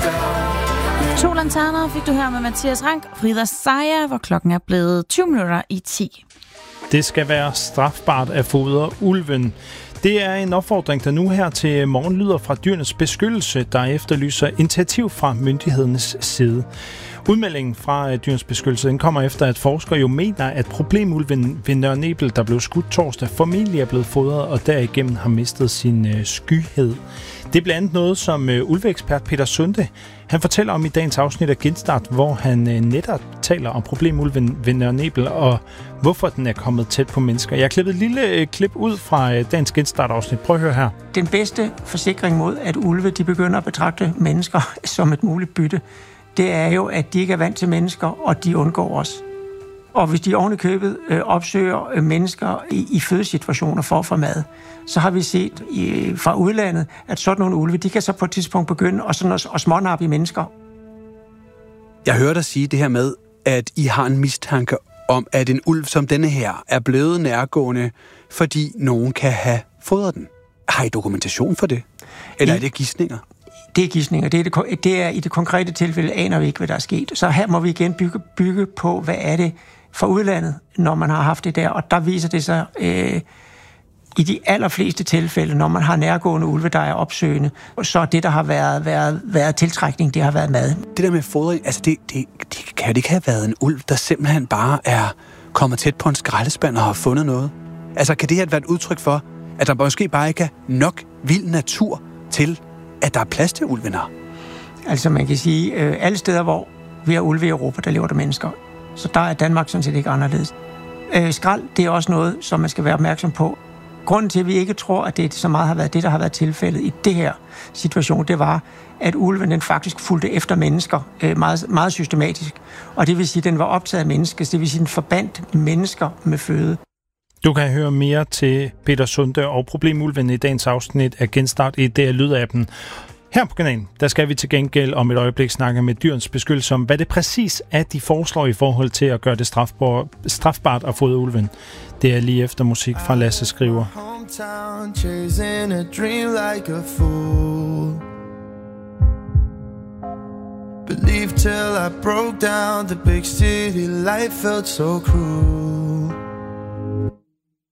To lanterner fik du her med Mathias Rank, Frida Saja, hvor klokken er blevet 20 minutter i 10. Det skal være strafbart at fodre ulven. Det er en opfordring, der nu her til morgen lyder fra Dyrenes Beskyttelse, der efterlyser initiativ fra myndighedernes side. Udmeldingen fra Dyrenes Beskyttelse den kommer efter, at forskere jo mener, at problemulven ved Nørre Nebel, der blev skudt torsdag, formentlig er blevet fodret og derigennem har mistet sin skyhed. Det er blandt andet noget, som ulveekspert Peter Sunde han fortæller om i dagens afsnit af Genstart, hvor han netop taler om problemulven ved Nørre Nebel og hvorfor den er kommet tæt på mennesker. Jeg har klippet et lille klip ud fra dagens Genstart-afsnit. Prøv at høre her. Den bedste forsikring mod, at ulve de begynder at betragte mennesker som et muligt bytte, det er jo, at de ikke er vant til mennesker, og de undgår os. Og hvis de oven i købet opsøger mennesker i fødesituationer for at få mad, så har vi set fra udlandet, at sådan nogle ulve, de kan så på et tidspunkt begynde at smånappe i mennesker. Jeg hørte dig sige det her med, at I har en mistanke om, at en ulv som denne her er blevet nærgående, fordi nogen kan have fodret den. Har I dokumentation for det? Eller er det gidsninger? Det er gidsninger. Det er i det konkrete tilfælde, aner vi ikke, hvad der er sket. Så her må vi igen bygge på, hvad er det for udlandet, når man har haft det der. Og der viser det sig i de allerfleste tilfælde, når man har nærgående ulve, der er opsøgende, så det, der har været tiltrækning, det har været mad. Det der med fodring, altså det kan det ikke have været en ulv, der simpelthen bare er kommet tæt på en skraldespand og har fundet noget? Altså kan det her være et udtryk for, at der måske bare ikke er nok vild natur til, at der er plads til ulven her? Altså man kan sige, alle steder, hvor vi har ulve i Europa, der lever der mennesker. Så der er Danmark sådan set ikke anderledes. Skrald, det er også noget, som man skal være opmærksom på. Grunden til, at vi ikke tror, at det så meget har været det, der har været tilfældet i det her situation, det var, at ulven den faktisk fulgte efter mennesker meget, meget systematisk. Og det vil sige, at den var optaget af mennesker, det vil sige, at den forbandt mennesker med føde. Du kan høre mere til Peter Sunde og problemulven i dagens afsnit af Genstart i DR Lyd-appen. Her på kanalen, der skal vi til gengæld om et øjeblik snakke med Dyrenes Beskyttelse om, hvad det præcis er, de foreslår i forhold til at gøre det strafbart at fodre ulven. Det er lige efter musik fra Lasse Skriver. Believed till I broke down, the big city life felt so cruel.